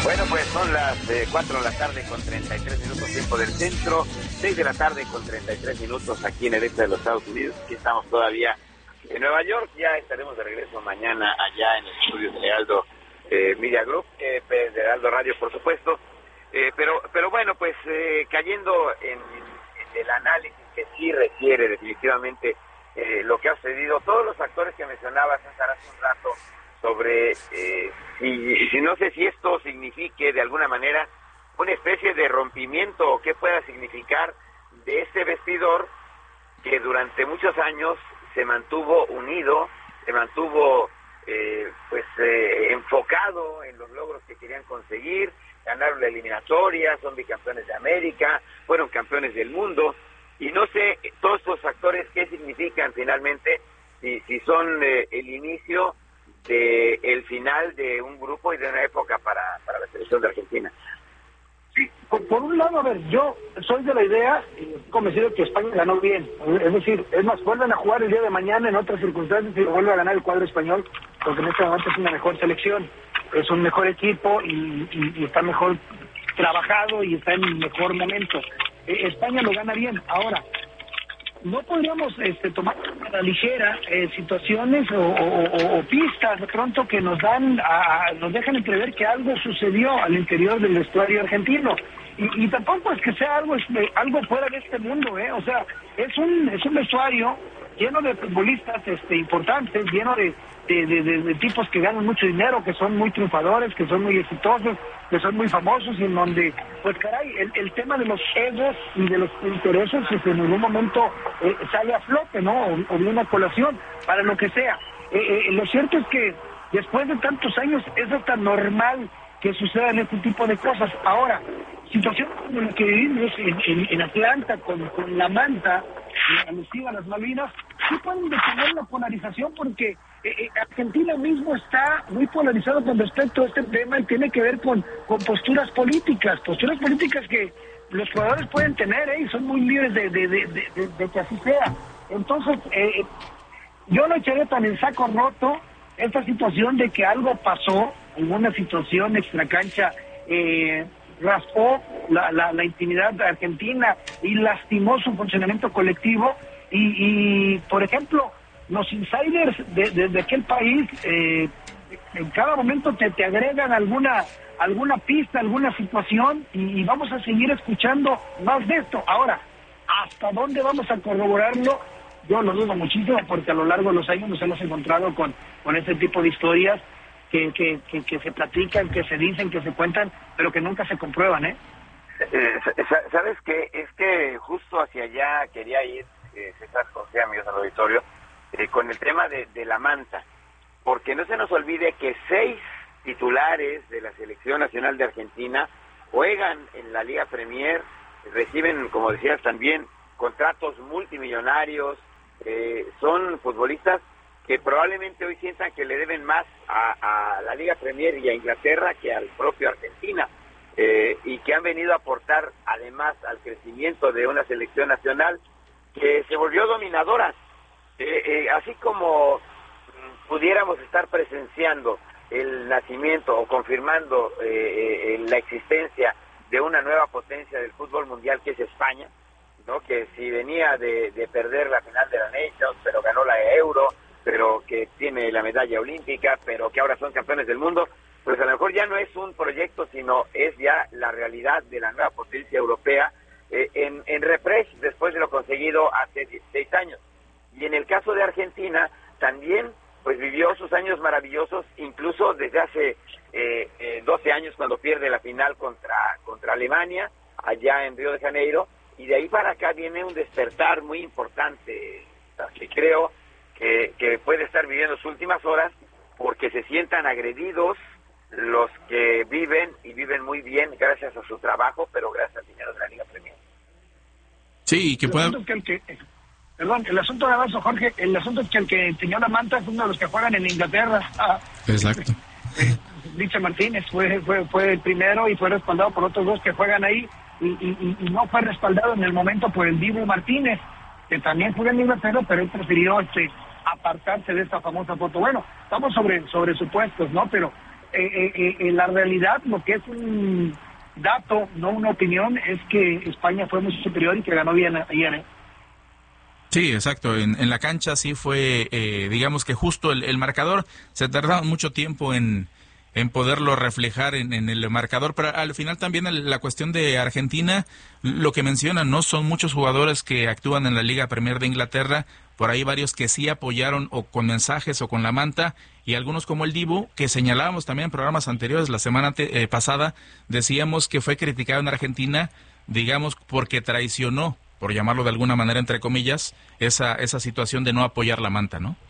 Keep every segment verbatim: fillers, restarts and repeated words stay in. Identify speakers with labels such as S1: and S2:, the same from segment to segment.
S1: Bueno, pues son las eh, cuatro de la tarde con treinta y tres minutos tiempo del centro, seis de la tarde con treinta y tres minutos aquí en el este de los Estados Unidos. Aquí estamos todavía en Nueva York, ya estaremos de regreso mañana allá en el estudio de Heraldo eh, Media Group, eh, de Heraldo Radio, por supuesto. Eh, pero pero bueno, pues eh, cayendo en, en el análisis que sí requiere definitivamente eh, lo que ha sucedido, todos los factores que mencionaba César hace un rato, sobre eh, si, si no sé si esto signifique de alguna manera una especie de rompimiento o qué pueda significar de este vestidor que durante muchos años se mantuvo unido, se mantuvo eh, pues eh, enfocado en los logros que querían conseguir, ganaron la eliminatoria, son bicampeones de América, fueron campeones del mundo, y no sé todos estos factores qué significan finalmente, si, si son eh, el inicio de el final de un grupo y de una época para, para la selección de Argentina.
S2: Sí, por, por un lado, a ver, yo soy de la idea, y convencido que España ganó bien, es decir, es más, vuelven a jugar el día de mañana en otras circunstancias y vuelve a ganar el cuadro español, porque en este momento es una mejor selección, es un mejor equipo y, y, y está mejor trabajado y está en mejor momento. Eh, España lo gana bien. Ahora, no podríamos este, tomar a la ligera eh, situaciones o, o, o, o pistas de pronto que nos dan, a, nos dejan entrever que algo sucedió al interior del vestuario argentino. Y, y tampoco es que sea algo algo fuera de este mundo, ¿eh? O sea, es un es un vestuario lleno de futbolistas este, importantes, lleno de de, de, de de tipos que ganan mucho dinero, que son muy triunfadores, que son muy exitosos, que son muy famosos, y en donde, pues caray, el, el tema de los egos y de los intereses pues, en algún momento eh, sale a flote, ¿no? O, o viene a colación, para lo que sea. Eh, eh, lo cierto es que después de tantos años es hasta normal que sucedan este tipo de cosas. Ahora, situación como la que vivimos en, en, en Atlanta con, con la manta alusiva a las Malvinas, sí pueden detener la polarización porque eh, eh, Argentina mismo está muy polarizado con respecto a este tema y tiene que ver con, con posturas políticas, posturas políticas que los jugadores pueden tener ¿eh? Y son muy libres de, de, de, de, de, de que así sea. Entonces, eh, yo no echaré tan en saco roto esta situación de que algo pasó, alguna situación extracancha, eh, raspó la, la, la intimidad de Argentina y lastimó su funcionamiento colectivo y, y por ejemplo, los insiders de, de, de aquel país eh, en cada momento te, te agregan alguna alguna pista, alguna situación y, y vamos a seguir escuchando más de esto. Ahora, ¿hasta dónde vamos a corroborarlo? Yo lo dudo muchísimo porque a lo largo de los años nos hemos encontrado con, con este tipo de historias que, que, que, que se platican, que se dicen, que se cuentan, pero que nunca se comprueban, ¿eh?
S1: eh ¿Sabes qué? Es que justo hacia allá quería ir, eh, César José, amigos del auditorio, eh, con el tema de, de la manta, porque no se nos olvide que seis titulares de la Selección Nacional de Argentina juegan en la Liga Premier, reciben, como decías también, contratos multimillonarios, eh, son futbolistas que probablemente hoy sientan que le deben más a, a la Liga Premier y a Inglaterra que al propio Argentina, eh, y que han venido a aportar además al crecimiento de una selección nacional que se volvió dominadora, eh, eh, así como mm, pudiéramos estar presenciando el nacimiento o confirmando eh, eh, la existencia de una nueva potencia del fútbol mundial que es España, ¿no? Que si venía de, de perder la final de la Nations, pero ganó la Euro, pero que tiene la medalla olímpica, pero que ahora son campeones del mundo, pues a lo mejor ya no es un proyecto, sino es ya la realidad de la nueva potencia europea eh, en, en refresh después de lo conseguido hace dieciséis años. Y en el caso de Argentina, también pues vivió sus años maravillosos, incluso desde hace eh, eh, doce años cuando pierde la final contra, contra Alemania, allá en Río de Janeiro, y de ahí para acá viene un despertar muy importante, que creo que, que puede estar viviendo sus últimas horas, porque se sientan agredidos los que viven, y viven muy bien gracias a su trabajo, pero gracias al dinero de la Liga Premier.
S3: Sí, que pueda...
S2: Perdón, el asunto de avanzo, Jorge, el asunto es que el que tenía la manta es uno de los que juegan en Inglaterra. Ah,
S3: Exacto.
S2: Eh, Licha Martínez fue, fue fue el primero y fue respaldado por otros dos que juegan ahí y, y, y no fue respaldado en el momento por el Dibu Martínez, que también juega en Inglaterra, pero él prefirió este, apartarse de esta famosa foto. Bueno, estamos sobre, sobre supuestos, ¿no? Pero eh, eh, eh, la realidad, lo que es un dato, no una opinión, es que España fue muy superior y que ganó bien ayer, ¿eh?
S3: Sí, exacto. En, en la cancha sí fue, eh, digamos que justo el, el marcador, se tardaba mucho tiempo en, en poderlo reflejar en, en el marcador, pero al final también el, la cuestión de Argentina, lo que mencionan, ¿no? Son muchos jugadores que actúan en la Liga Premier de Inglaterra, por ahí varios que sí apoyaron o con mensajes o con la manta, y algunos como el Dibu, que señalábamos también en programas anteriores, la semana te, eh, pasada, decíamos que fue criticado en Argentina, digamos, porque traicionó, por llamarlo de alguna manera, entre comillas, esa esa situación de no apoyar la manta, ¿no?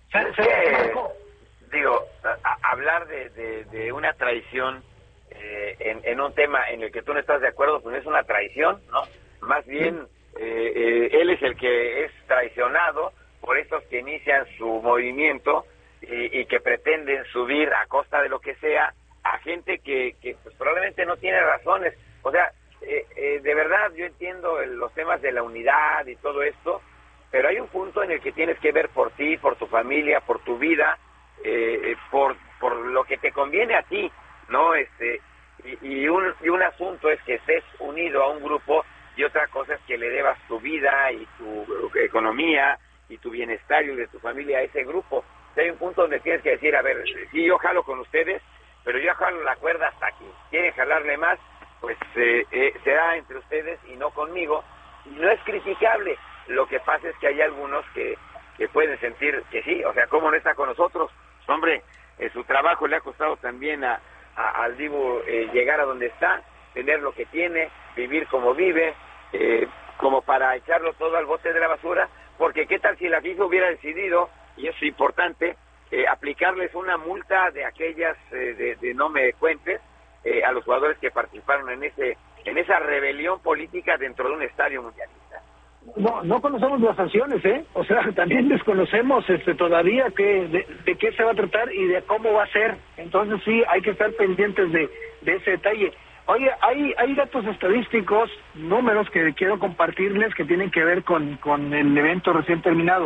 S1: Eh, digo, a, a hablar de, de, de una traición eh, en, en un tema en el que tú no estás de acuerdo, pues no es una traición, ¿no? Más bien, eh, eh, él es el que es traicionado por estos que inician su movimiento y, y que pretenden subir a costa de lo que sea a gente que, que pues, probablemente no tiene razones. O sea, Eh, eh, de verdad yo entiendo el, los temas de la unidad y todo esto, pero hay un punto en el que tienes que ver por ti, por tu familia, por tu vida, eh, por por lo que te conviene a ti, ¿no? Este y, y un y un asunto es que estés unido a un grupo y otra cosa es que le debas tu vida y tu economía y tu bienestar y de tu familia a ese grupo. O sea, hay un punto donde tienes que decir, a ver, sí, yo jalo con ustedes, pero yo jalo la cuerda hasta aquí. ¿Quieren jalarle más? Pues eh, eh, será entre ustedes y no conmigo, y no es criticable. Lo que pasa es que hay algunos que, que pueden sentir que sí, o sea, ¿cómo no está con nosotros? Hombre, eh, su trabajo le ha costado también a, a al Dibu eh, llegar a donde está, tener lo que tiene, vivir como vive, eh, como para echarlo todo al bote de la basura, porque qué tal si la FIFA hubiera decidido, y eso es importante, eh, aplicarles una multa de aquellas eh, de, de no me cuentes, Eh, a los jugadores que participaron en ese en esa rebelión política dentro de un estadio mundialista.
S2: No, no conocemos las sanciones, ¿eh? O sea, también desconocemos este todavía que de, de qué se va a tratar y de cómo va a ser. Entonces sí, hay que estar pendientes de, de ese detalle. Oye, hay hay datos estadísticos, números que quiero compartirles que tienen que ver con, con el evento recién terminado.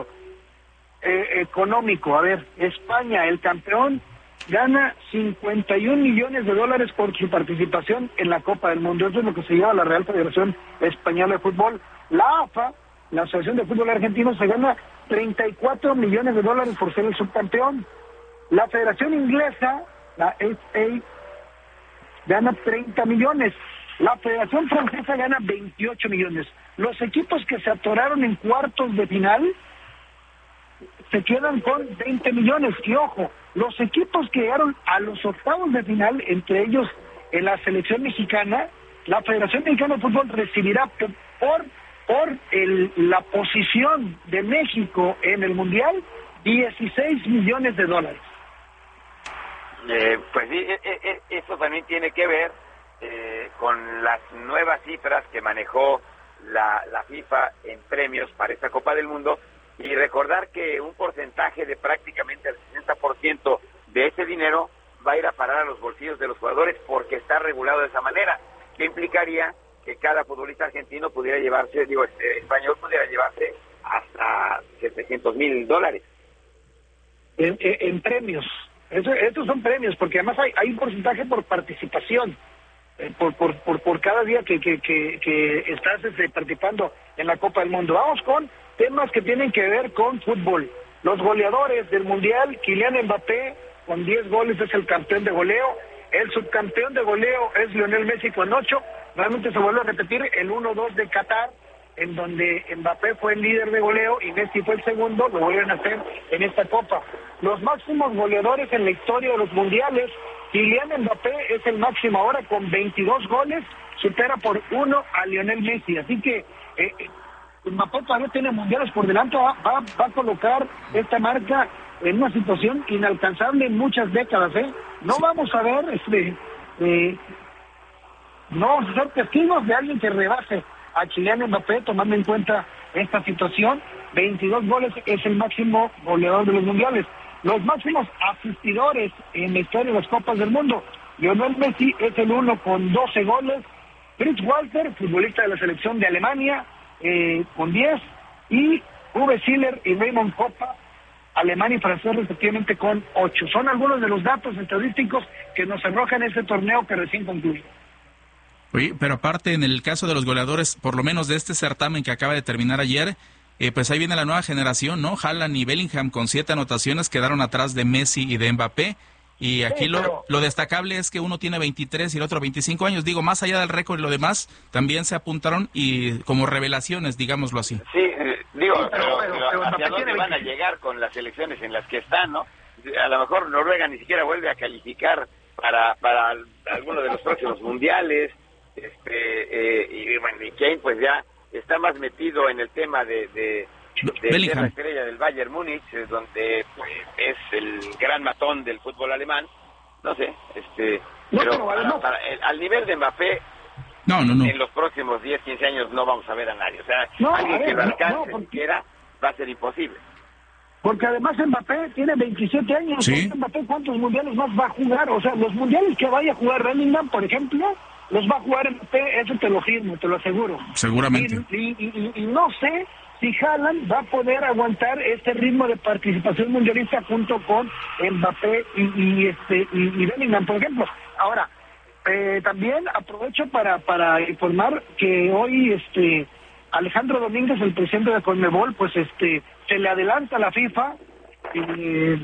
S2: Eh, económico, a ver, España, el campeón, gana cincuenta y un millones de dólares por su participación en la Copa del Mundo. Eso es lo que se llama la Real Federación Española de Fútbol. La A F A, la Asociación de Fútbol Argentino, se gana treinta y cuatro millones de dólares por ser el subcampeón. La Federación Inglesa, la F A, gana treinta millones. La Federación Francesa gana veintiocho millones. Los equipos que se atoraron en cuartos de final se quedan con veinte millones. Y ojo, los equipos que llegaron a los octavos de final, entre ellos en la selección mexicana, la Federación Mexicana de Fútbol recibirá por por el, la posición de México en el Mundial dieciséis millones de dólares.
S1: Eh, pues sí, eh, eh, eso también tiene que ver eh, con las nuevas cifras que manejó la, la FIFA en premios para esta Copa del Mundo. Y recordar que un porcentaje de prácticamente el sesenta por ciento de ese dinero va a ir a parar a los bolsillos de los jugadores porque está regulado de esa manera, que implicaría que cada futbolista argentino pudiera llevarse, digo, este, español pudiera llevarse hasta setecientos mil dólares.
S2: En, en, en premios, Eso, estos son premios, porque además hay, hay un porcentaje por participación, eh, por, por, por, por cada día que, que, que, que estás este, participando en la Copa del Mundo. Vamos con temas que tienen que ver con fútbol. Los goleadores del Mundial, Kylian Mbappé, con diez goles es el campeón de goleo. El subcampeón de goleo es Lionel Messi con ocho. Realmente se vuelve a repetir el uno dos de Qatar, en donde Mbappé fue el líder de goleo y Messi fue el segundo. Lo vuelven a hacer en esta Copa. Los máximos goleadores en la historia de los mundiales, Kylian Mbappé es el máximo ahora con veintidós goles, supera por uno a Lionel Messi. Así que eh, Mbappé todavía tiene mundiales por delante, va, va, va a colocar esta marca en una situación inalcanzable en muchas décadas, ¿eh? No vamos a ver, este, eh, no vamos a ser testigos de alguien que rebase a Kylian Mbappé, tomando en cuenta esta situación. veintidós goles es el máximo goleador de los mundiales. Los máximos asistidores en la historia de las Copas del Mundo, Lionel Messi es el uno con doce goles, Fritz Walter, futbolista de la selección de Alemania, eh, con diez, y Uwe Seeler y Raymond Kopa Alemania y francés respectivamente con ocho. Son algunos de los datos estadísticos que nos arrojan este torneo que recién concluye.
S3: Oye, pero aparte en el caso de los goleadores, por lo menos de este certamen que acaba de terminar ayer, eh, pues ahí viene la nueva generación, ¿no? Haaland y Bellingham con siete anotaciones quedaron atrás de Messi y de Mbappé. Y aquí sí, lo, pero... lo destacable es que uno tiene veintitrés y el otro veinticinco años. Digo, más allá del récord y lo demás, también se apuntaron y como revelaciones, digámoslo así.
S1: Sí, eh, digo, sí, pero, pero, pero, pero ¿hacia dónde van a llegar con las elecciones en las que están, no? A lo mejor Noruega ni siquiera vuelve a calificar para para alguno de los próximos mundiales. Este eh, y bueno, y Kane pues ya está más metido en el tema de... de de ser la estrella del Bayern Múnich, donde pues, es el gran matón del fútbol alemán, no sé, este, no, pero para, no. para, el, al nivel de Mbappé,
S3: no, no, no.
S1: en los próximos diez, quince años no vamos a ver a nadie, o sea,
S2: no,
S1: alguien
S2: ver,
S1: que lo alcance
S2: no, porque...
S1: siquiera va a ser imposible.
S2: Porque además Mbappé tiene veintisiete años,
S3: ¿sí?
S2: Mbappé cuántos mundiales más va a jugar, o sea, los mundiales que vaya a jugar Bellingham, por ejemplo, los va a jugar Mbappé, eso te lo firmo, te lo aseguro.
S3: Seguramente.
S2: Y, y, y, y no sé si Haaland va a poder aguantar este ritmo de participación mundialista junto con Mbappé y, y este y, y Bellingham, por ejemplo. Ahora, eh, también aprovecho para para informar que hoy este Alejandro Domínguez, el presidente de Conmebol, pues este se le adelanta a la FIFA, eh,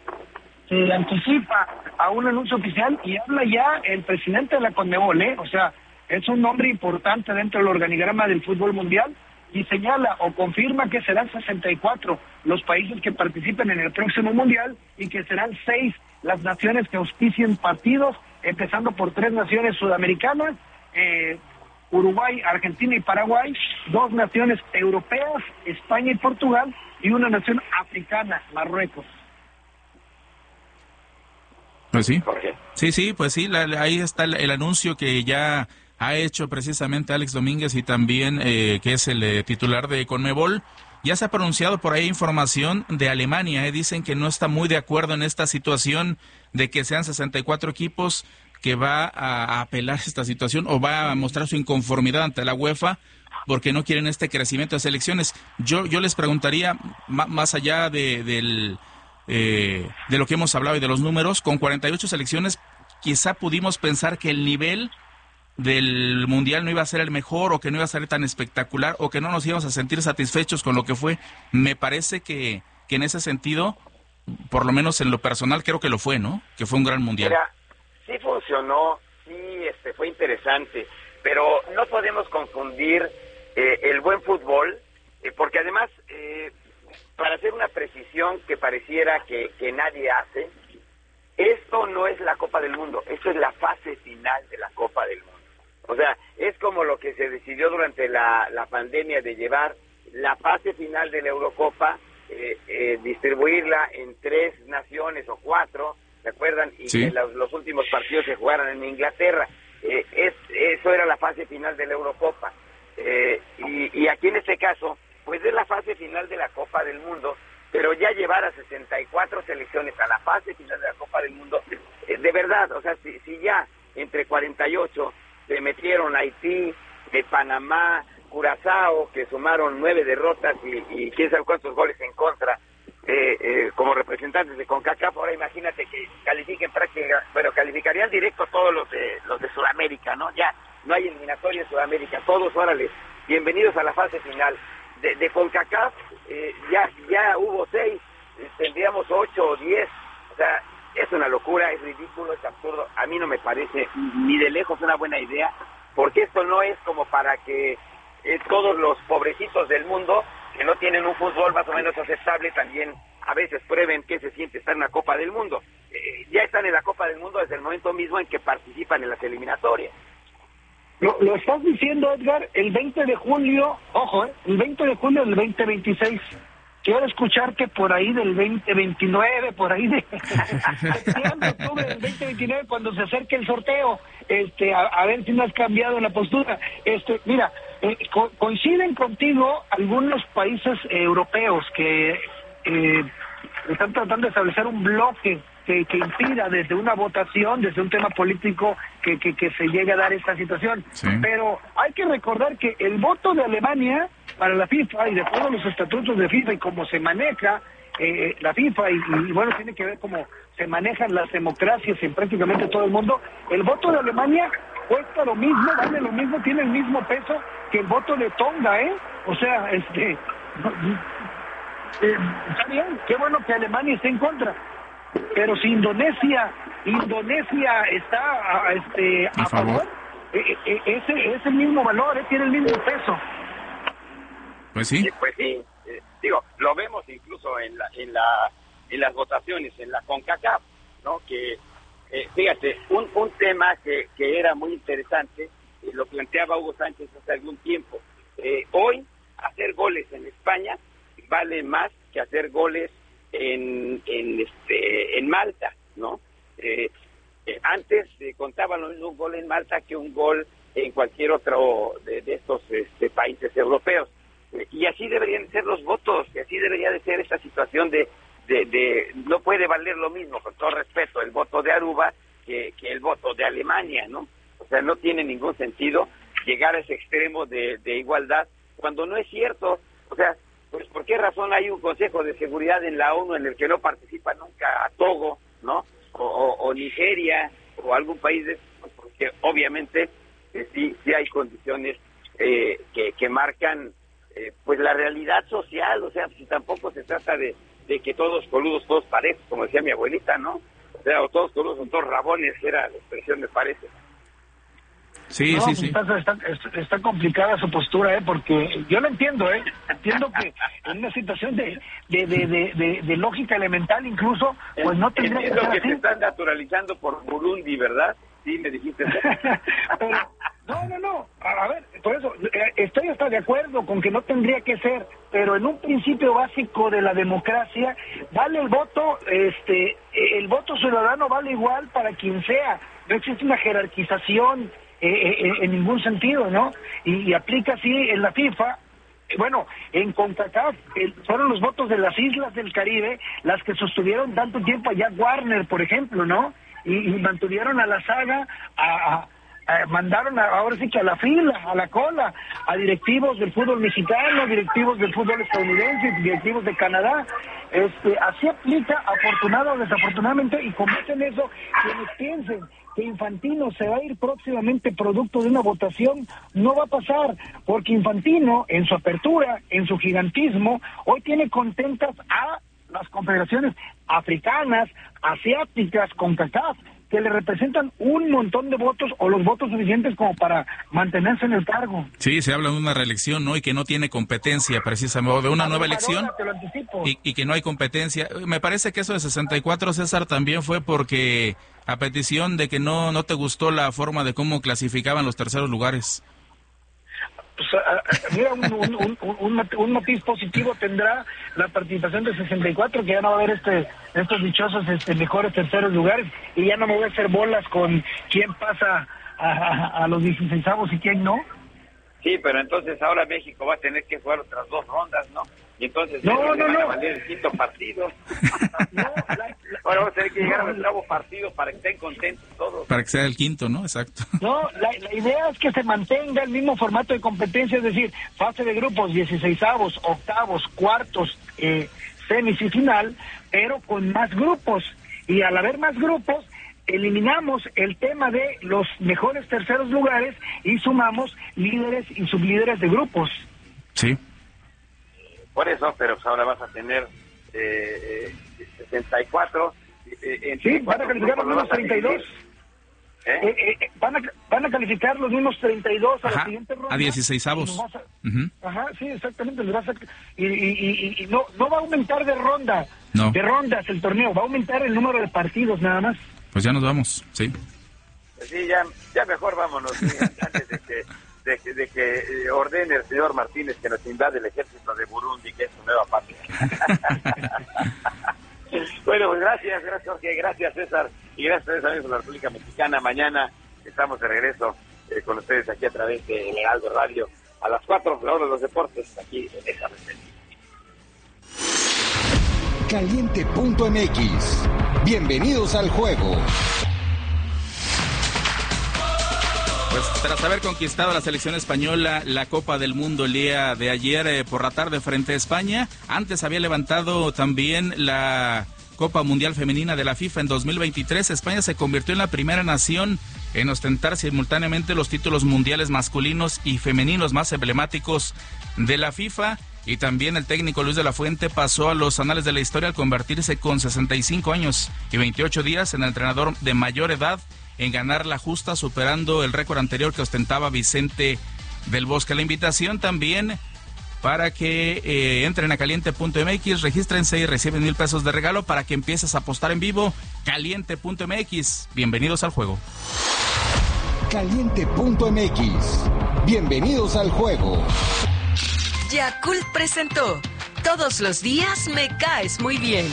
S2: se anticipa a un anuncio oficial y habla ya el presidente de la Conmebol, ¿eh? O sea, es un nombre importante dentro del organigrama del fútbol mundial. Y señala o confirma que serán sesenta y cuatro los países que participen en el próximo Mundial y que serán seis las naciones que auspicien partidos, empezando por tres naciones sudamericanas, eh, Uruguay, Argentina y Paraguay, dos naciones europeas, España y Portugal, y una nación africana, Marruecos.
S3: Pues sí, sí, sí, pues sí, la, ahí está el, el anuncio que ya ha hecho precisamente Alex Domínguez y también eh, que es el eh, titular de Conmebol. Ya se ha pronunciado por ahí información de Alemania, eh, dicen que no está muy de acuerdo en esta situación de que sean sesenta y cuatro equipos, que va a, a apelar esta situación o va a mostrar su inconformidad ante la UEFA porque no quieren este crecimiento de selecciones. Yo yo les preguntaría, m- más allá de, del, eh, de lo que hemos hablado y de los números, con cuarenta y ocho selecciones quizá pudimos pensar que el nivel del Mundial no iba a ser el mejor o que no iba a ser tan espectacular o que no nos íbamos a sentir satisfechos con lo que fue. Me parece que, que en ese sentido, por lo menos en lo personal, creo que lo fue, ¿no? Que fue un gran Mundial.
S1: Mira, sí funcionó, sí este, fue interesante, pero no podemos confundir eh, el buen fútbol, eh, porque además, eh, para hacer una precisión que pareciera que, que nadie hace, esto no es la Copa del Mundo, esto es la fase final de la Copa del Mundo. O sea, es como lo que se decidió durante la, la pandemia de llevar la fase final de la Eurocopa, eh, eh, distribuirla en tres naciones o cuatro, ¿se acuerdan? Y
S3: sí.
S1: que los, los últimos partidos se jugaran en Inglaterra. Eh, es, eso era la fase final de la Eurocopa. Eh, y, y aquí en este caso, pues es la fase final de la Copa del Mundo, pero ya llevar a sesenta y cuatro selecciones a la fase final de la Copa del Mundo, eh, de verdad, o sea, si, si ya entre cuarenta y ocho se metieron Haití, de Panamá, Curazao, que sumaron nueve derrotas y, y quién sabe cuántos goles en contra, eh, eh, como representantes de CONCACAF. Ahora imagínate que califiquen prácticamente, bueno, calificarían directo todos los de, los de Sudamérica, ¿no? Ya no hay eliminatoria en Sudamérica, todos, órale, bienvenidos a la fase final. De, de CONCACAF eh, ya, ya hubo seis, eh, tendríamos ocho o diez, o sea, es una locura, es ridículo, es absurdo. A mí no me parece ni de lejos una buena idea, porque esto no es como para que eh, todos los pobrecitos del mundo que no tienen un fútbol más o menos aceptable también a veces prueben qué se siente estar en la Copa del Mundo. Eh, ya están en la Copa del Mundo desde el momento mismo en que participan en las eliminatorias.
S2: Lo, lo estás diciendo, Edgar, el veinte de julio, ojo, eh, el veinte de julio del veinte veintiséis. Quiero escuchar que por ahí del veinte veintinueve, por ahí de septiembre, octubre del veinte veintinueve, cuando se acerque el sorteo, este, a, a ver si no has cambiado la postura. Este, mira, eh, co- coinciden contigo algunos países eh, europeos que eh, están tratando de establecer un bloque que, que impida desde una votación, desde un tema político, que, que, que se llegue a dar esta situación.
S3: Sí.
S2: Pero hay que recordar que el voto de Alemania para la FIFA y de todos los estatutos de FIFA y cómo se maneja, eh, la FIFA y, y bueno, tiene que ver cómo se manejan las democracias en prácticamente todo el mundo. El voto de Alemania cuesta lo mismo, vale lo mismo, tiene el mismo peso que el voto de Tonga, ¿eh? O sea, este... Eh, está bien, qué bueno que Alemania esté en contra, pero si Indonesia Indonesia está a, este, a favor, eh, eh, ese es el mismo valor, eh, tiene el mismo peso.
S3: Pues sí.
S1: Sí, pues sí, eh, digo, lo vemos incluso en la, en la en las votaciones, en la CONCACAF, ¿no? Que, eh, fíjate, un, un tema que, que era muy interesante, eh, lo planteaba Hugo Sánchez hace algún tiempo. Eh, hoy, hacer goles en España vale más que hacer goles en en este en Malta, ¿no? Eh, eh, antes eh, contaba lo mismo un gol en Malta que un gol en cualquier otro de, de estos este, países europeos. Eh, y así deberían ser los votos, y así debería de ser esta situación de, de, de no puede valer lo mismo, con todo respeto, el voto de Aruba que, que el voto de Alemania, ¿no? O sea, no tiene ningún sentido llegar a ese extremo de, de igualdad cuando no es cierto. O sea, pues ¿por qué razón hay un Consejo de Seguridad en la ONU en el que no participa nunca Togo, ¿no? O, o, o Nigeria, o algún país de estos? Porque obviamente eh, sí, sí hay condiciones eh, que, que marcan eh, pues la realidad social. O sea, si tampoco se trata de, de que todos coludos, todos parejos, como decía mi abuelita, ¿no? O sea, o todos coludos son todos rabones, era la expresión, me parece.
S3: Sí,
S2: no,
S3: sí,
S2: pues
S3: sí.
S2: Está, está, está complicada su postura, ¿eh? Porque yo lo entiendo, ¿eh? Entiendo que en una situación de de, de, de, de, de lógica elemental incluso, pues no tendría que ser
S1: Entiendo que
S2: así.
S1: te están naturalizando por Burundi, ¿verdad? Sí, me dijiste eso.
S2: Pero, no, no, no. A, a ver, por eso, eh, estoy hasta de acuerdo con que no tendría que ser, pero en un principio básico de la democracia, vale el voto, este, el voto ciudadano vale igual para quien sea. No existe una jerarquización Eh, eh, en ningún sentido, ¿no? Y, y aplica así en la FIFA. Eh, bueno, en CONCACAF eh, fueron los votos de las islas del Caribe las que sostuvieron tanto tiempo allá Warner, por ejemplo, ¿no? Y, y mantuvieron a la saga, a, a, a, mandaron a, ahora sí que a la fila, a la cola, a directivos del fútbol mexicano, directivos del fútbol estadounidense, directivos de Canadá. Este, así aplica, afortunado o desafortunadamente, y cometen eso quienes piensen que Infantino se va a ir próximamente producto de una votación, no va a pasar, porque Infantino, en su apertura, en su gigantismo, hoy tiene contentas a las confederaciones africanas, asiáticas, CONCACAF, que le representan un montón de votos o los votos suficientes como para mantenerse en el cargo.
S3: Sí, se habla de una reelección, ¿no? Y que no tiene competencia, precisamente, o de una nueva elección y, y que no hay competencia. Me parece que eso de sesenta y cuatro, César, también fue porque a petición de que no, no te gustó la forma de cómo clasificaban los terceros lugares.
S2: Pues, uh, mira, un, un, un, un, un matiz positivo tendrá la participación de sesenta y cuatro, que ya no va a haber este estos dichosos este mejores terceros lugares, y ya no me voy a hacer bolas con quién pasa a, a, a los dieciseisavos y quién no.
S1: Sí, pero entonces ahora México va a tener que jugar otras dos rondas, ¿no? Y entonces
S2: no, no,
S1: van
S2: no.
S1: a valer el quinto partido.
S2: No, la, la,
S1: ahora vamos a tener que llegar
S2: no,
S1: al octavo partido para que estén contentos todos.
S3: Para que sea el quinto, ¿no? Exacto.
S2: No, la, la idea es que se mantenga el mismo formato de competencia, es decir, fase de grupos, dieciseisavos, octavos, cuartos, eh, semis y final, pero con más grupos. Y al haber más grupos, eliminamos el tema de los mejores terceros lugares y sumamos líderes y sublíderes de grupos.
S3: Sí.
S1: Por eso, pero pues ahora vas a tener eh, eh, sesenta y cuatro. Eh,
S2: sí, van a calificar los mismos treinta y dos. ¿Eh? Eh, eh, van, a, van a calificar los mismos treinta y dos a
S3: Ajá,
S2: la siguiente ronda.
S3: A dieciseisavos.
S2: A,
S3: uh-huh.
S2: Ajá, sí, exactamente. Les vas a, y y, y, y no, no va a aumentar de ronda,
S3: no.
S2: de rondas el torneo, va a aumentar el número de partidos nada más.
S3: Pues ya nos vamos, sí.
S1: Pues sí, ya, ya mejor vámonos, sí, antes de que, de, de, de que eh, ordene el señor Martínez que nos invade el ejército de Burundi, que es su nueva patria. Bueno, pues gracias, gracias Jorge, gracias César, y gracias a ustedes, amigos de la República Mexicana. Mañana estamos de regreso eh, con ustedes aquí a través de El Heraldo Radio a las cuatro, la hora de los deportes, aquí en esta red.
S4: Caliente punto M X. Bienvenidos al juego.
S3: Pues tras haber conquistado la selección española la Copa del Mundo el día de ayer eh, por la tarde frente a España, antes había levantado también la Copa Mundial Femenina de la FIFA en dos mil veintitrés. España se convirtió en la primera nación en ostentar simultáneamente los títulos mundiales masculinos y femeninos más emblemáticos de la FIFA. Y también el técnico Luis de la Fuente pasó a los anales de la historia al convertirse con sesenta y cinco años y veintiocho días en el entrenador de mayor edad en ganar la justa, superando el récord anterior que ostentaba Vicente del Bosque. La invitación también para que eh, entren a caliente punto m x, regístrense y reciben mil pesos de regalo para que empieces a apostar en vivo. caliente punto m x, bienvenidos al juego.
S4: caliente punto m x, bienvenidos al juego.
S5: Yakult presentó Todos los días me caes muy bien.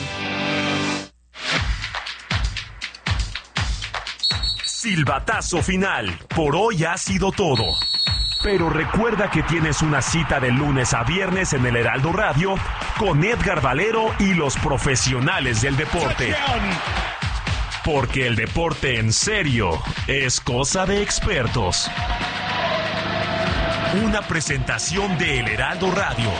S6: Silbatazo final. Por hoy ha sido todo. Pero recuerda que tienes una cita de lunes a viernes en el Heraldo Radio con Edgar Valero y los profesionales del deporte. Porque el deporte en serio es cosa de expertos. Una presentación de El Heraldo Radio.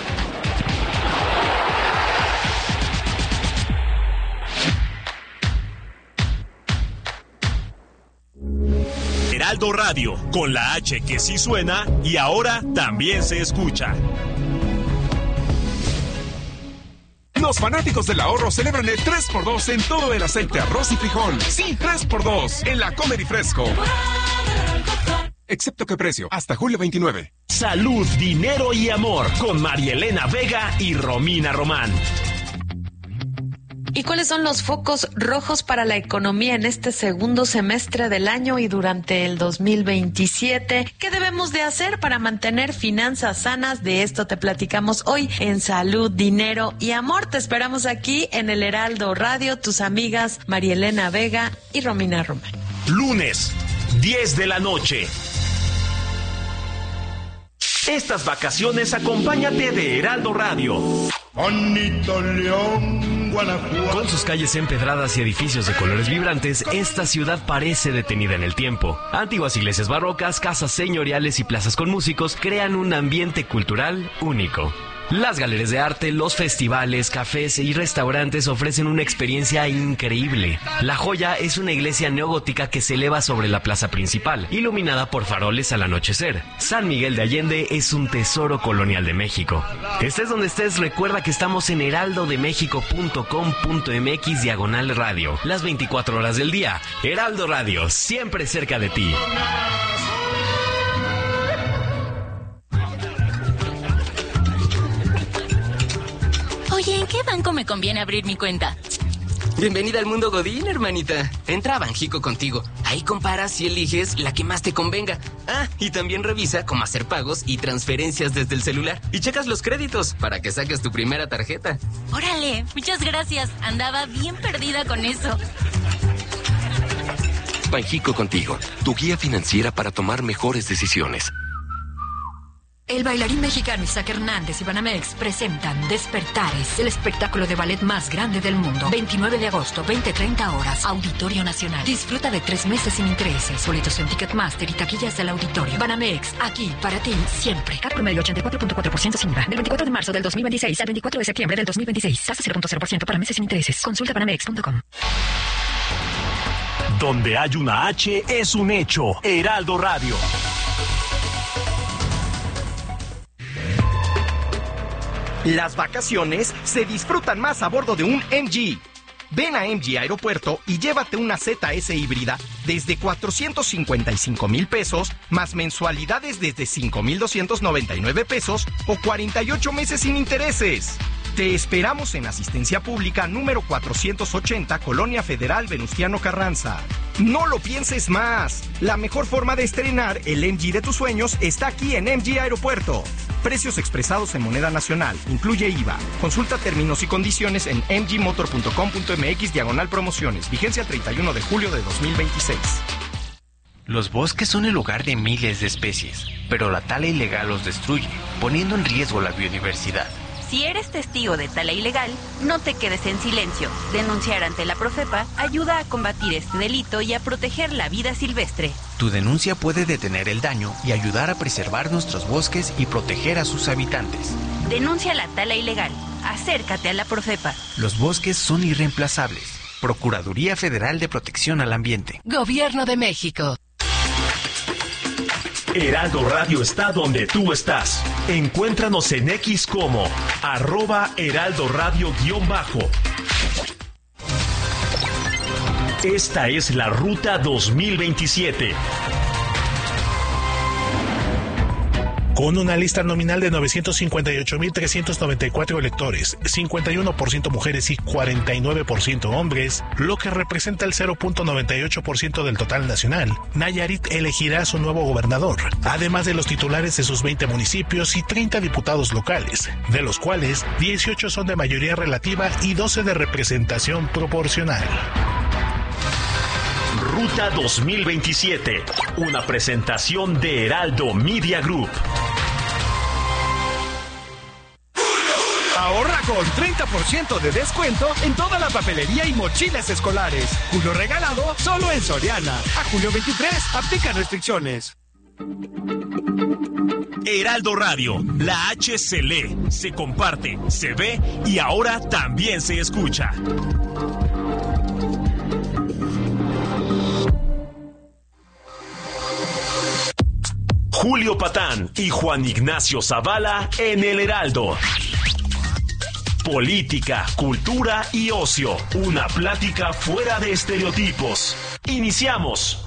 S6: Heraldo Radio, con la H que sí suena y ahora también se escucha.
S7: Los fanáticos del ahorro celebran el tres por dos en todo el aceite, arroz y frijol. Sí, tres por dos en la Comer y Fresco. Excepto que precio, hasta julio veintinueve.
S6: Salud, dinero y amor, con María Elena Vega y Romina Román.
S8: ¿Y cuáles son los focos rojos para la economía en este segundo semestre del año y durante el dos mil veintisiete? ¿Qué debemos de hacer para mantener finanzas sanas? De esto te platicamos hoy en Salud, Dinero y Amor. Te esperamos aquí en el Heraldo Radio, tus amigas María Elena Vega y Romina Román.
S6: Lunes, diez de la noche. Estas vacaciones acompáñate de Heraldo Radio.
S9: Bonito León, Guanajuato.
S10: Con sus calles empedradas y edificios de colores vibrantes, esta ciudad parece detenida en el tiempo. Antiguas iglesias barrocas, casas señoriales y plazas con músicos crean un ambiente cultural único. Las galerías de arte, los festivales, cafés y restaurantes ofrecen una experiencia increíble. La Joya es una iglesia neogótica que se eleva sobre la plaza principal, iluminada por faroles al anochecer. San Miguel de Allende es un tesoro colonial de México. Estés donde estés, recuerda que estamos en heraldo de méxico punto com punto m x diagonal radio. Las veinticuatro horas del día. Heraldo Radio, siempre cerca de ti.
S11: Oye, ¿en qué banco me conviene abrir mi cuenta?
S12: Bienvenida al mundo Godín, hermanita. Entra a Banjico contigo. Ahí comparas y eliges la que más te convenga. Ah, y también revisa cómo hacer pagos y transferencias desde el celular. Y checas los créditos para que saques tu primera tarjeta.
S11: Órale, muchas gracias. Andaba bien perdida con eso.
S13: Banjico contigo, tu guía financiera para tomar mejores decisiones.
S14: El bailarín mexicano Isaac Hernández y Banamex presentan Despertares, el espectáculo de ballet más grande del mundo. veintinueve de agosto, veinte treinta horas, Auditorio Nacional. Disfruta de tres meses sin intereses. Boletos en Ticketmaster y taquillas del auditorio. Banamex, aquí para ti, siempre. C A P promedio ochenta y cuatro punto cuatro por ciento sin I V A. Del veinticuatro de marzo del dos mil veintiséis al veinticuatro de septiembre del dos mil veintiséis. Tasa cero punto cero por ciento para meses sin intereses. Consulta banamex punto com.
S6: Donde hay una H es un hecho. Heraldo Radio.
S15: Las vacaciones se disfrutan más a bordo de un M G. Ven a M G Aeropuerto y llévate una Z S híbrida desde cuatrocientos cincuenta y cinco mil pesos, más mensualidades desde cinco mil doscientos noventa y nueve pesos o cuarenta y ocho meses sin intereses. Te esperamos en Asistencia Pública número cuatrocientos ochenta, Colonia Federal Venustiano Carranza. No lo pienses más. La mejor forma de estrenar el M G de tus sueños está aquí en M G Aeropuerto. Precios expresados en moneda nacional. Incluye I V A. Consulta términos y condiciones en m g motor punto com punto m x diagonal promociones. Vigencia treinta y uno de julio de dos mil veintiséis.
S16: Los bosques son el hogar de miles de especies, pero la tala ilegal los destruye, poniendo en riesgo la biodiversidad.
S17: Si eres testigo de tala ilegal, no te quedes en silencio. Denunciar ante la Profepa ayuda a combatir este delito y a proteger la vida silvestre.
S16: Tu denuncia puede detener el daño y ayudar a preservar nuestros bosques y proteger a sus habitantes.
S17: Denuncia la tala ilegal. Acércate a la Profepa.
S16: Los bosques son irreemplazables. Procuraduría Federal de Protección al Ambiente.
S14: Gobierno de México.
S6: Heraldo Radio está donde tú estás. Encuéntranos en X como arroba Heraldo Radio guión bajo. Esta es la Ruta dos mil veintisiete.
S18: Con una lista nominal de novecientos cincuenta y ocho mil trescientos noventa y cuatro electores, cincuenta y uno por ciento mujeres y cuarenta y nueve por ciento hombres, lo que representa el cero punto noventa y ocho por ciento del total nacional, Nayarit elegirá a su nuevo gobernador, además de los titulares de sus veinte municipios y treinta diputados locales, de los cuales dieciocho son de mayoría relativa y doce de representación proporcional.
S6: Ruta dos mil veintisiete, una presentación de Heraldo Media Group.
S19: Ahorra con treinta por ciento de descuento en toda la papelería y mochilas escolares. Julio regalado solo en Soriana. A julio veintitrés, aplica restricciones.
S6: Heraldo Radio, la H se lee, se comparte, se ve y ahora también se escucha. Julio Patán y Juan Ignacio Zavala en El Heraldo. Política, cultura y ocio. Una plática fuera de estereotipos. Iniciamos.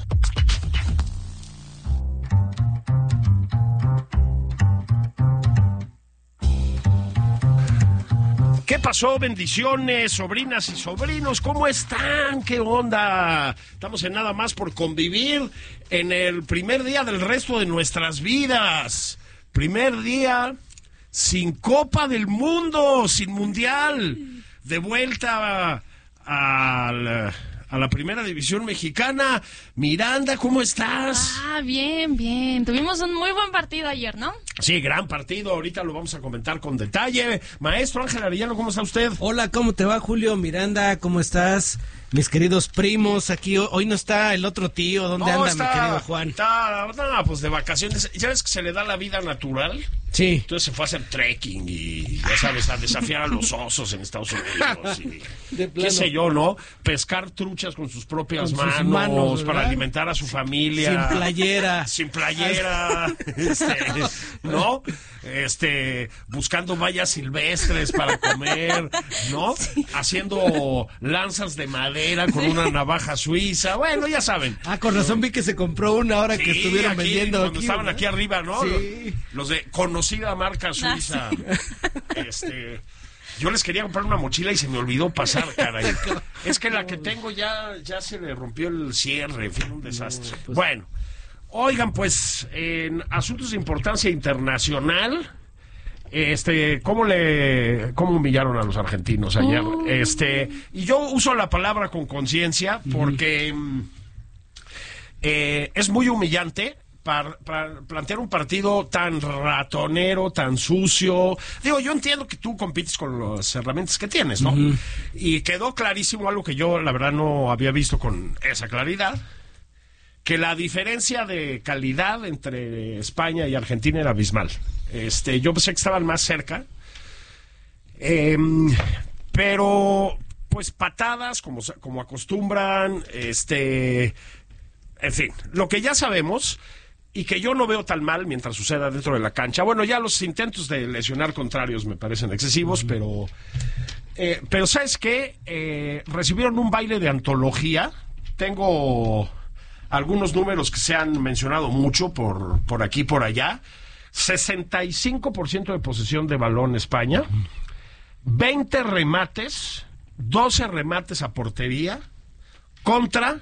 S6: ¿Qué pasó? Bendiciones, sobrinas y sobrinos, ¿cómo están? ¿Qué onda? Estamos en Nada Más por Convivir en el primer día del resto de nuestras vidas. Primer día sin Copa del Mundo, sin Mundial. De vuelta al... a la primera división mexicana. Miranda, ¿cómo estás?
S20: Ah, bien, bien. Tuvimos un muy buen partido ayer, ¿no?
S19: Sí, gran partido. Ahorita lo vamos a comentar con detalle. Maestro Ángel Arellano, ¿cómo está usted?
S21: Hola, ¿cómo te va, Julio? Miranda, ¿cómo estás? Mis queridos primos, aquí hoy no está el otro tío. ¿Dónde
S19: no,
S21: anda,
S19: está,
S21: mi querido Juan?
S19: Está, no, pues de vacaciones. ¿Ya ves que se le da la vida natural?
S21: Sí.
S19: Entonces se fue a hacer trekking y, ya sabes, a desafiar a los osos en Estados Unidos. Y,
S21: de plano.
S19: qué sé yo, ¿no? Pescar truchas con sus propias
S21: con
S19: manos,
S21: sus manos
S19: para alimentar a su familia.
S21: Sin playera.
S19: Sin playera. este, ¿no? Este, buscando vallas silvestres para comer, ¿no? Sí. Haciendo lanzas de madera con una navaja suiza. Bueno, ya saben.
S21: Ah, con razón vi que se compró una hora sí, que estuvieron
S19: aquí,
S21: vendiendo.
S19: Cuando
S21: aquí,
S19: estaban
S21: ¿verdad?
S19: Aquí arriba, ¿no?
S21: Sí.
S19: Los de conocida marca suiza. Ah, sí. Este, yo les quería comprar una mochila y se me olvidó pasar, caray. Es que la que tengo ya, ya se le rompió el cierre, fue un desastre. No, pues... Bueno, oigan, pues, en asuntos de importancia internacional, este, ¿cómo le, cómo humillaron a los argentinos ayer? Oh. Este, y yo uso la palabra con conciencia porque mm. eh, es muy humillante. Para, para plantear un partido tan ratonero, tan sucio. Digo, yo entiendo que tú compites con las herramientas que tienes, ¿no? Uh-huh. Y quedó clarísimo algo que yo, la verdad, no había visto con esa claridad, que la diferencia de calidad entre España y Argentina era abismal. Este, yo pensé que estaban más cerca, eh, pero, pues, patadas, como, como acostumbran, este... En fin, lo que ya sabemos... Y que yo no veo tan mal mientras suceda dentro de la cancha. Bueno, ya los intentos de lesionar contrarios me parecen excesivos, uh-huh. pero... Eh, pero ¿sabes qué? Eh, recibieron un baile de antología. Tengo algunos números que se han mencionado mucho por, por aquí y por allá. sesenta y cinco por ciento de posesión de balón España. Uh-huh. veinte remates. doce remates a portería. Contra...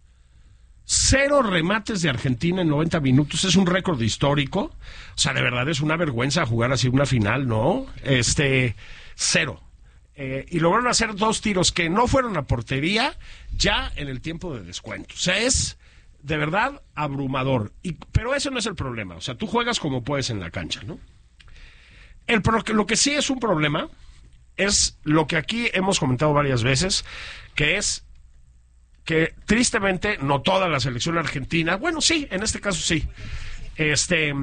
S19: Cero remates de Argentina en noventa minutos, es un récord histórico. O sea, de verdad es una vergüenza jugar así una final, ¿no? Este, cero. Eh, y lograron hacer dos tiros que no fueron a portería ya en el tiempo de descuento. O sea, es de verdad abrumador. Y, pero ese no es el problema. O sea, tú juegas como puedes en la cancha, ¿no? El pro, lo que sí es un problema es lo que aquí hemos comentado varias veces, que es que tristemente no toda la selección argentina, bueno, sí, en este caso sí, este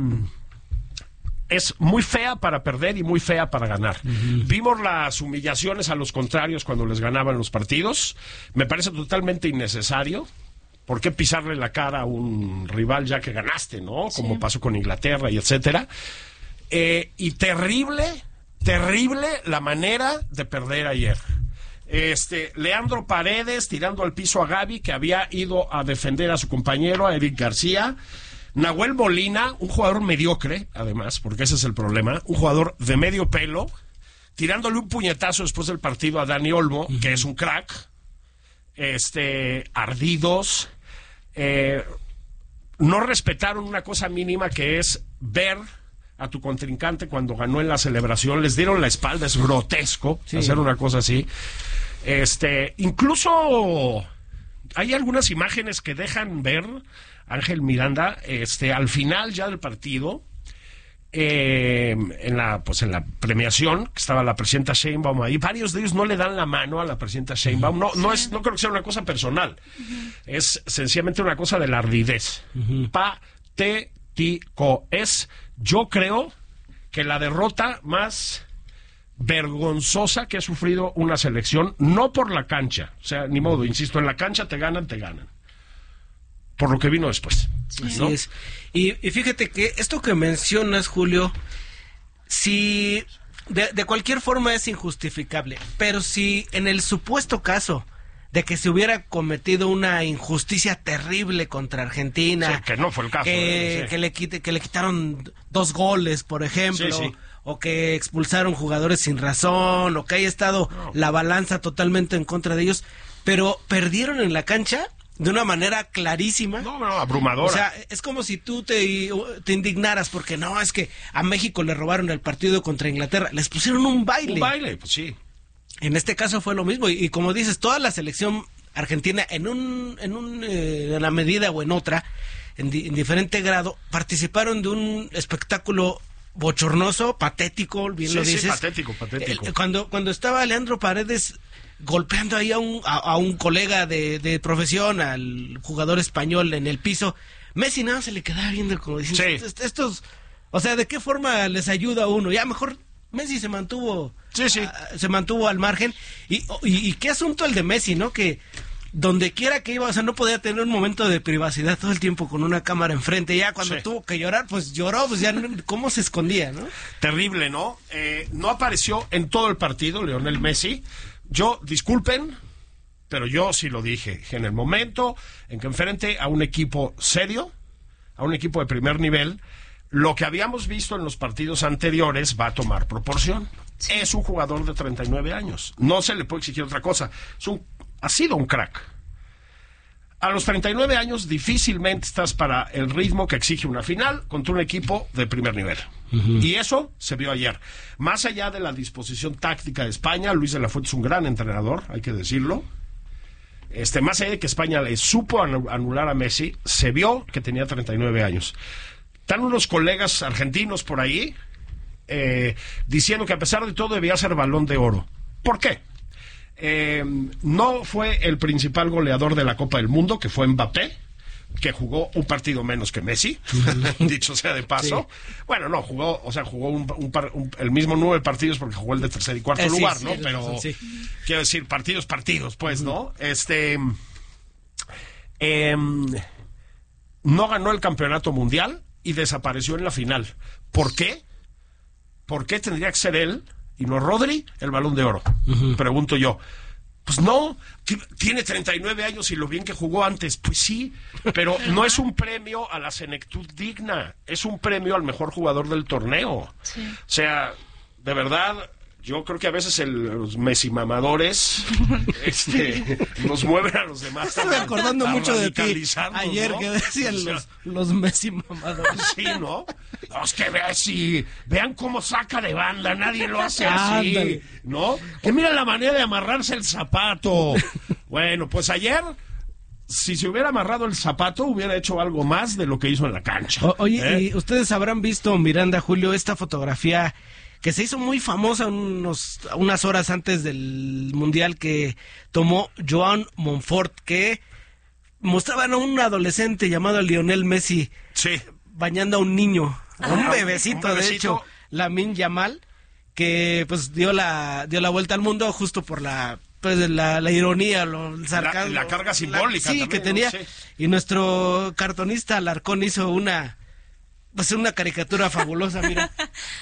S19: es muy fea para perder y muy fea para ganar. Uh-huh. Vimos las humillaciones a los contrarios cuando les ganaban los partidos. Me parece totalmente innecesario. ¿Por qué pisarle la cara a un rival ya que ganaste, no? Como sí. pasó con Inglaterra y etcétera. Eh, y terrible, terrible la manera de perder ayer. Este, Leandro Paredes tirando al piso a Gavi, que había ido a defender a su compañero, a Eric García. Nahuel Molina, un jugador mediocre, además, porque ese es el problema, un jugador de medio pelo, tirándole un puñetazo después del partido a Dani Olmo, uh-huh. que es un crack, este, ardidos, eh, no respetaron una cosa mínima que es ver a tu contrincante cuando ganó en la celebración, les dieron la espalda, es grotesco sí. hacer una cosa así. Este, incluso hay algunas imágenes que dejan ver, Ángel Miranda, este, al final ya del partido, eh, en la, pues en la premiación, que estaba la presidenta Sheinbaum ahí, varios de ellos no le dan la mano a la presidenta Sheinbaum, no, no es, no creo que sea una cosa personal, uh-huh. es sencillamente una cosa de la ardidez. Uh-huh. Patético es, yo creo que la derrota más vergonzosa que ha sufrido una selección, no por la cancha, o sea, ni modo, insisto, en la cancha te ganan, te ganan. Por lo que vino después.
S21: ¿no? Así es. Y, y fíjate que esto que mencionas, Julio, si de, de cualquier forma es injustificable, pero si en el supuesto caso de que se hubiera cometido una injusticia terrible contra Argentina,
S19: sí, que no fue el caso,
S21: que,
S19: eh, sí.
S21: que, le, quite, que le quitaron dos goles, por ejemplo, sí, sí. o que expulsaron jugadores sin razón, o que haya estado no. la balanza totalmente en contra de ellos, pero perdieron en la cancha de una manera clarísima.
S19: No, no, abrumadora.
S21: O sea, es como si tú te, te indignaras porque no, es que a México le robaron el partido contra Inglaterra. Les pusieron un baile.
S19: Un baile, pues sí.
S21: En este caso fue lo mismo. Y, y como dices, toda la selección argentina, en un, en un, eh, en una medida o en otra, en, di, en diferente grado, participaron de un espectáculo bochornoso, patético, bien
S19: sí,
S21: lo dices.
S19: Sí, patético, patético.
S21: Eh, cuando, cuando estaba Leandro Paredes golpeando ahí a un, a, a un colega de, de profesión, al jugador español en el piso, Messi nada se le quedaba viendo como diciendo, sí. estos, o sea, ¿de qué forma les ayuda a uno? Ya mejor Messi se mantuvo,
S19: sí, sí.
S21: A, se mantuvo al margen, y, y, y qué asunto el de Messi, ¿no? Que donde quiera que iba, o sea, no podía tener un momento de privacidad todo el tiempo con una cámara enfrente, ya cuando sí. tuvo que llorar, pues lloró, pues ya, ¿cómo se escondía, no?
S19: Terrible, ¿no? Eh, no apareció en todo el partido Lionel Messi. Yo, disculpen, pero yo sí lo dije, en el momento en que enfrente a un equipo serio, a un equipo de primer nivel, lo que habíamos visto en los partidos anteriores va a tomar proporción. Sí. Es un jugador de treinta y nueve años, no se le puede exigir otra cosa, es un, ha sido un crack. A los treinta y nueve años difícilmente estás para el ritmo que exige una final contra un equipo de primer nivel. Uh-huh. Y eso se vio ayer. Más allá de la disposición táctica de España, Luis de la Fuente es un gran entrenador, hay que decirlo. Este, más allá de que España le supo anular a Messi, se vio que tenía treinta y nueve años. Están unos colegas argentinos por ahí eh, diciendo que a pesar de todo debía ser Balón de Oro. ¿Por qué? Eh, no fue el principal goleador de la Copa del Mundo, que fue Mbappé, que jugó un partido menos que Messi, dicho sea de paso. Sí. Bueno, no, jugó, o sea, jugó un, un, un, el mismo nueve partidos porque jugó el de tercer y cuarto eh, lugar, sí, ¿no? Sí, pero, sí. quiero decir, partidos, partidos, pues, ¿no? Este, eh, no ganó el campeonato mundial y desapareció en la final. ¿Por qué? ¿Por qué tendría que ser él y no Rodri el Balón de Oro? Uh-huh. Pregunto yo. Pues no, tiene treinta y nueve años y lo bien que jugó antes, pues sí, pero no es un premio a la senectud digna, es un premio al mejor jugador del torneo. Sí. O sea, de verdad, yo creo que a veces el, los Messi mamadores este, nos mueven a los demás.
S21: Estoy acordando a mucho de ti ayer,
S19: ¿no?
S21: Que decían o sea, los, los Messi mamadores.
S19: Sí, ¿no? Los que vean, sí, vean cómo saca de banda, nadie lo hace así, Ándale. ¿no? Que mira la manera de amarrarse el zapato. Bueno, pues ayer, si se hubiera amarrado el zapato, hubiera hecho algo más de lo que hizo en la cancha.
S21: O, oye,
S19: ¿eh?
S21: Y ustedes habrán visto, Miranda, Julio, esta fotografía que se hizo muy famosa unos, unas horas antes del Mundial, que tomó Joan Monfort, que mostraban a un adolescente llamado Lionel Messi
S19: sí.
S21: bañando a un niño, a un,
S19: ah,
S21: bebecito,
S19: un bebecito,
S21: de hecho, Lamine Yamal, que pues dio la dio la vuelta al mundo justo por la pues la, la ironía, lo, el sarcasmo,
S19: la, la carga simbólica
S21: la, sí,
S19: también,
S21: que tenía,
S19: ¿no? Sí.
S21: Y nuestro cartonista Alarcón hizo una pues una caricatura fabulosa, mira.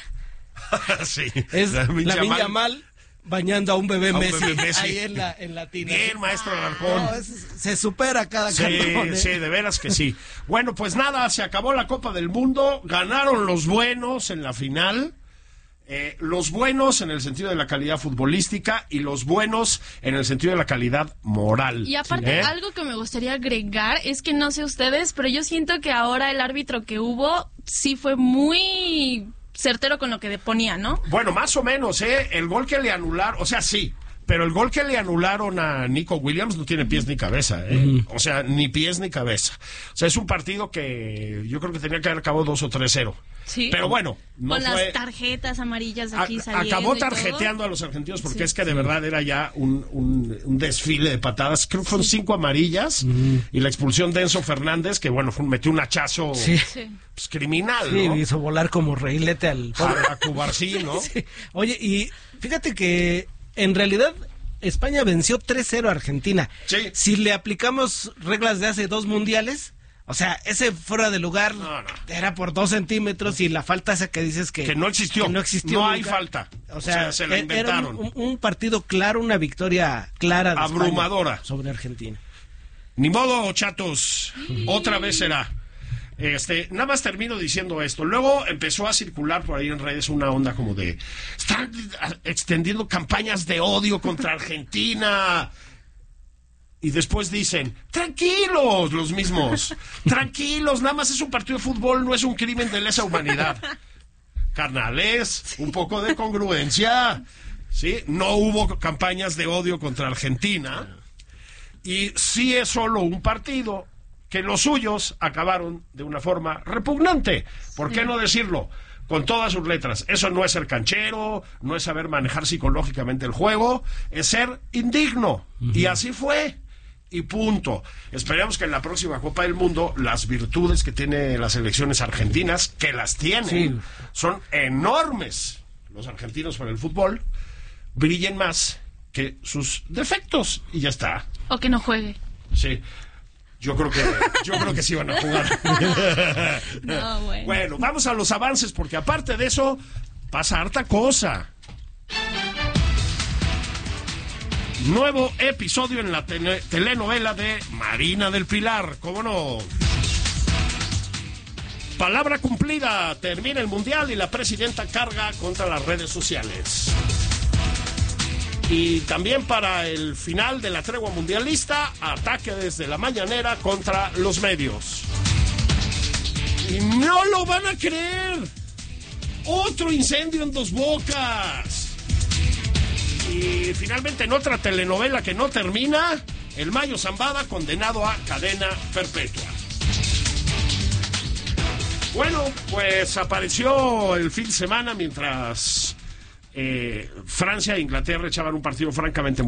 S19: sí.
S21: Es Lamine Yamal, Yamal bañando a un bebé, a un Messi, bebé Messi ahí en la en la tina.
S19: Bien, maestro Alarcón.
S21: No, es, se supera cada
S19: sí,
S21: cartón, ¿eh?
S19: Sí, de veras que sí. Bueno, pues nada, se acabó la Copa del Mundo, ganaron los buenos en la final. Eh, los buenos en el sentido de la calidad futbolística y los buenos en el sentido de la calidad moral.
S20: Y aparte,
S19: ¿eh?
S20: algo que me gustaría agregar es que no sé ustedes, pero yo siento que ahora el árbitro que hubo sí fue muy certero con lo que ponía, ¿no?
S19: Bueno, más o menos, ¿eh? El gol que le anularon, o sea, sí, pero el gol que le anularon a Nico Williams no tiene pies ni cabeza, ¿eh? Uh-huh. O sea, ni pies ni cabeza. O sea, es un partido que yo creo que tenía que haber acabado dos o tres cero.
S20: Sí.
S19: Pero bueno, no
S20: con
S19: fue...
S20: las tarjetas amarillas de aquí a, saliendo.
S19: Acabó tarjeteando a los argentinos porque sí, es que de
S20: sí.
S19: verdad era ya un, un, un desfile de patadas. Creo que fueron sí. cinco amarillas uh-huh. y la expulsión de Enzo Fernández, que bueno, fue, metió un hachazo sí. pues, criminal,
S21: sí,
S19: ¿no?
S21: Hizo volar como reilete al
S19: pobre. A, a Cubarsí, ¿no?
S21: Sí. Oye, y fíjate que en realidad España venció tres cero a Argentina.
S19: Sí.
S21: Si le aplicamos reglas de hace dos mundiales, o sea, ese fuera de lugar
S19: no, no.
S21: era por dos centímetros y la falta esa que dices que...
S19: Que no existió.
S21: Que no existió.
S19: No
S21: nunca.
S19: hay falta.
S21: O sea,
S19: o sea se la inventaron.
S21: Era un, un partido claro, una victoria clara de
S19: abrumadora
S21: España sobre Argentina.
S19: Ni modo, chatos. Sí. Otra vez será. Este, nada más termino diciendo esto. Luego empezó a circular por ahí en redes una onda como de están extendiendo campañas de odio contra Argentina. Y después dicen, tranquilos, los mismos, tranquilos, nada más es un partido de fútbol, no es un crimen de lesa humanidad. Carnales, sí. Un poco de congruencia, ¿sí? No hubo campañas de odio contra Argentina, y sí es solo un partido que los suyos acabaron de una forma repugnante. ¿Por qué no decirlo? Con todas sus letras. Eso no es ser canchero, no es saber manejar psicológicamente el juego, es ser indigno. Uh-huh. Y así fue. Y punto. Esperemos que en la próxima Copa del Mundo las virtudes que tienen las selecciones argentinas, que las tienen, sí. son enormes. Los argentinos para el fútbol brillen más que sus defectos y ya está.
S20: O que no juegue.
S19: Sí. Yo creo que yo creo que sí van a jugar.
S20: No, bueno.
S19: Bueno, vamos a los avances porque aparte de eso pasa harta cosa. Nuevo episodio en la tele- telenovela de Marina del Pilar, ¿cómo no? Palabra cumplida, termina el Mundial y la presidenta carga contra las redes sociales. Y también para el final de la tregua mundialista, ataque desde la mañanera contra los medios. Y no lo van a creer. Otro incendio en Dos Bocas. Y finalmente en otra telenovela que no termina, el Mayo Zambada condenado a cadena perpetua. Bueno, pues apareció el fin de semana mientras eh, Francia e Inglaterra echaban un partido francamente